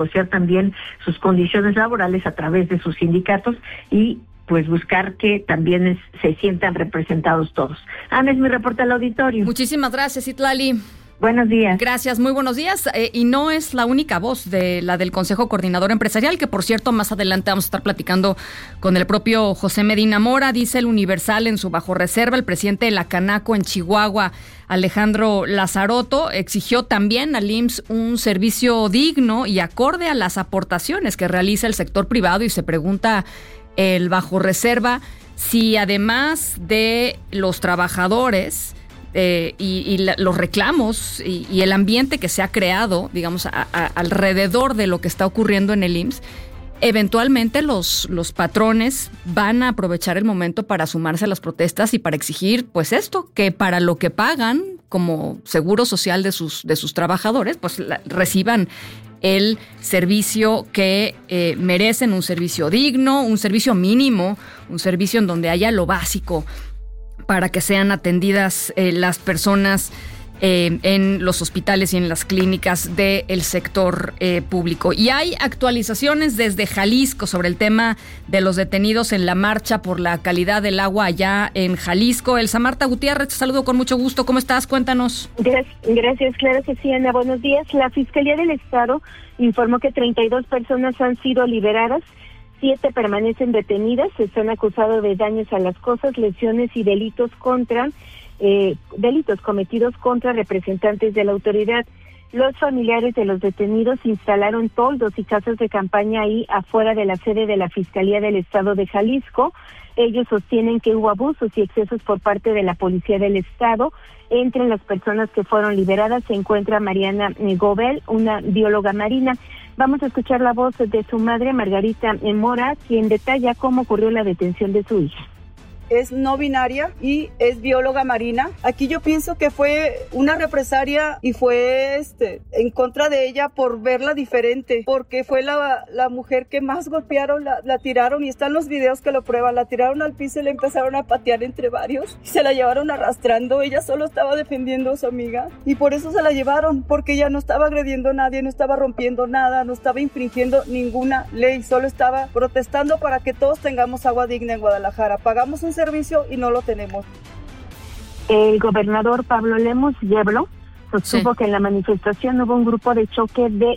negociar también sus condiciones laborales a través de sus sindicatos y pues buscar que también se sientan representados todos. Ana, es mi reporte al auditorio. Muchísimas gracias, Citlali. Buenos días. Gracias, muy buenos días. Y no es la única voz de la del Consejo Coordinador Empresarial, que por cierto más adelante vamos a estar platicando con el propio José Medina Mora. Dice el Universal en su bajo reserva, el presidente de la Canaco en Chihuahua, Alejandro Lazzaroto, exigió también al IMSS un servicio digno y acorde a las aportaciones que realiza el sector privado, y se pregunta el bajo reserva si además de los trabajadores los reclamos y el ambiente que se ha creado, digamos, alrededor de lo que está ocurriendo en el IMSS, eventualmente los patrones van a aprovechar el momento para sumarse a las protestas y para exigir, pues esto, que para lo que pagan como seguro social de sus trabajadores, pues reciban el servicio que merecen, un servicio digno, un servicio mínimo, un servicio en donde haya lo básico para que sean atendidas las personas en los hospitales y en las clínicas del sector público. Y hay actualizaciones desde Jalisco sobre el tema de los detenidos en la marcha por la calidad del agua allá en Jalisco. Elsa Marta Gutiérrez, te saludo con mucho gusto. ¿Cómo estás? Cuéntanos. Gracias, claro que sí, Ana. Buenos días. La Fiscalía del Estado informó que 32 personas han sido liberadas, 7 permanecen detenidas, se están acusados de daños a las cosas, lesiones y delitos cometidos contra representantes de la autoridad. Los familiares de los detenidos instalaron toldos y casas de campaña ahí afuera de la sede de la Fiscalía del Estado de Jalisco. Ellos sostienen que hubo abusos y excesos por parte de la Policía del Estado. Entre las personas que fueron liberadas se encuentra Mariana Gobel, una bióloga marina. Vamos a escuchar la voz de su madre, Margarita Mora, quien detalla cómo ocurrió la detención de su hija. Es no binaria y es bióloga marina. Aquí yo pienso que fue una represalia y fue en contra de ella por verla diferente, porque fue la mujer que más golpearon, la tiraron, y están los videos que lo prueban. La tiraron al piso y le empezaron a patear entre varios y se la llevaron arrastrando. Ella solo estaba defendiendo a su amiga y por eso se la llevaron, porque ella no estaba agrediendo a nadie, no estaba rompiendo nada, no estaba infringiendo ninguna ley, solo estaba protestando para que todos tengamos agua digna en Guadalajara. Pagamos un servicio y no lo tenemos. El gobernador Pablo Lemos Yeblo sostuvo que en la manifestación hubo un grupo de choque de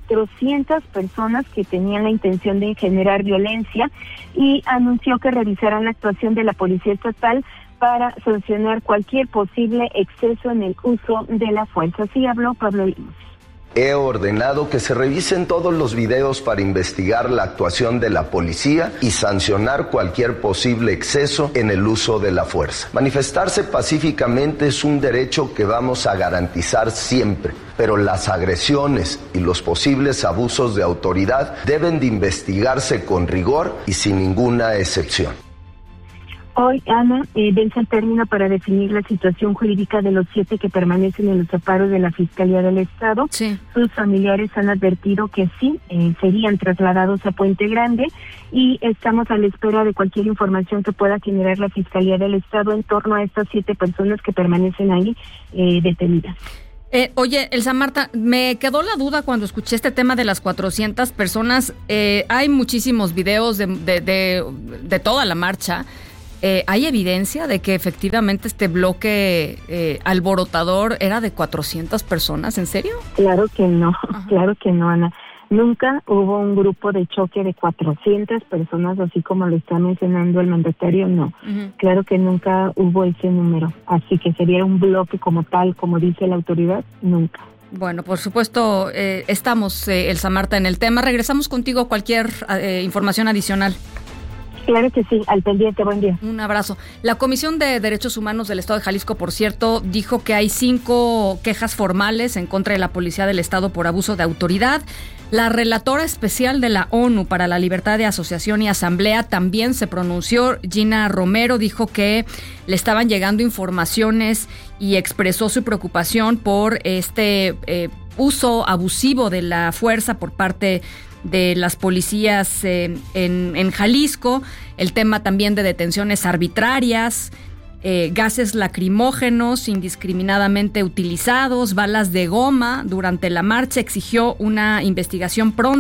400 personas que tenían la intención de generar violencia, y anunció que revisarán la actuación de la Policía Estatal para sancionar cualquier posible exceso en el uso de la fuerza. Así habló Pablo Lemos. He ordenado que se revisen todos los videos para investigar la actuación de la policía y sancionar cualquier posible exceso en el uso de la fuerza. Manifestarse pacíficamente es un derecho que vamos a garantizar siempre, pero las agresiones y los posibles abusos de autoridad deben de investigarse con rigor y sin ninguna excepción. Hoy, Ana, vence el término para definir la situación jurídica de los 7 que permanecen en los amparos de la Fiscalía del Estado. Sí. Sus familiares han advertido que sí, serían trasladados a Puente Grande, y estamos a la espera de cualquier información que pueda generar la Fiscalía del Estado en torno a estas 7 personas que permanecen ahí detenidas. Oye, Elsa Marta, me quedó la duda cuando escuché este tema de las 400 personas. Hay muchísimos videos de toda la marcha. ¿Hay evidencia de que efectivamente este bloque alborotador era de 400 personas? ¿En serio? Claro que no, claro que no, Ana. Nunca hubo un grupo de choque de 400 personas, así como lo está mencionando el mandatario, no. Claro que nunca hubo ese número. Así que sería un bloque como tal, como dice la autoridad, nunca. Bueno, por supuesto, estamos, Elsa Marta, en el tema. Regresamos contigo a cualquier información adicional. Claro que sí, al pendiente, buen día. Un abrazo. La Comisión de Derechos Humanos del Estado de Jalisco, por cierto, dijo que hay 5 quejas formales en contra de la Policía del Estado por abuso de autoridad. La relatora especial de la ONU para la libertad de asociación y asamblea también se pronunció. Gina Romero dijo que le estaban llegando informaciones y expresó su preocupación por este uso abusivo de la fuerza por parte de las policías en Jalisco, el tema también de detenciones arbitrarias, gases lacrimógenos indiscriminadamente utilizados, balas de goma durante la marcha. Exigió una investigación pronta